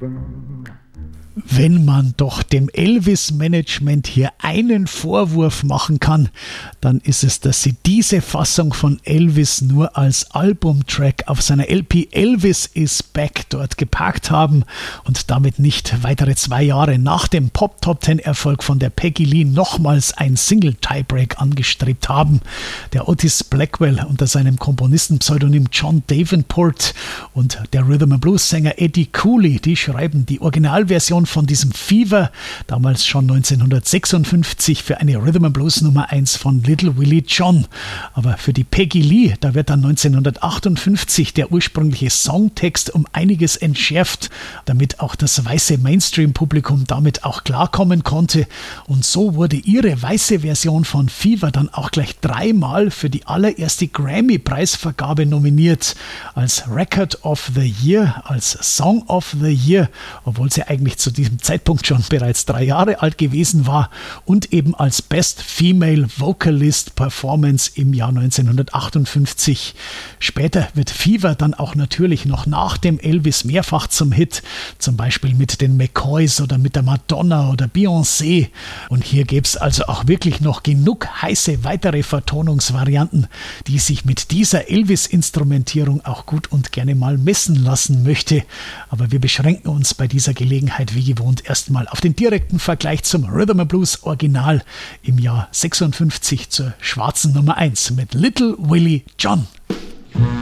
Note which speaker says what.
Speaker 1: Wenn man doch dem Elvis-Management hier einen Vorwurf machen kann, dann ist es, dass sie diese Fassung von Elvis nur als Albumtrack auf seiner LP Elvis is Back dort geparkt haben und damit nicht weitere 2 Jahre nach dem Pop-Top-10-Erfolg von der Peggy Lee nochmals ein Single-Tiebreak angestrebt haben. Der Otis Blackwell unter seinem Komponistenpseudonym John Davenport und der Rhythm-and-Blues-Sänger Eddie Cooley, die schreiben die Originalversion von diesem Fever, damals schon 1956 für eine Rhythm-and-Blues Nummer 1 von Little Willie John. Aber für die Peggy Lee, da wird dann 1958 der ursprüngliche Songtext um einiges entschärft, damit auch das weiße Mainstream-Publikum damit auch klarkommen konnte. Und so wurde ihre weiße Version von Fever dann auch gleich 3-mal für die allererste Grammy-Preisvergabe nominiert. Als Record of the Year, als Song of the Year, obwohl sie eigentlich zu diesem Zeitpunkt schon bereits 3 Jahre alt gewesen war, und eben als Best Female Vocalist Performance im Jahr 1958. Später wird Fever dann auch natürlich noch nach dem Elvis mehrfach zum Hit, zum Beispiel mit den McCoys oder mit der Madonna oder Beyoncé. Und hier gäbe es also auch wirklich noch genug heiße weitere Vertonungsvarianten, die sich mit dieser Elvis-Instrumentierung auch gut und gerne mal messen lassen möchte. Aber wir beschränken uns bei dieser Gelegenheit wie gewohnt erstmal auf den direkten Vergleich zum Rhythm and Blues Original im Jahr 56 zur schwarzen Nummer 1 mit Little Willie John.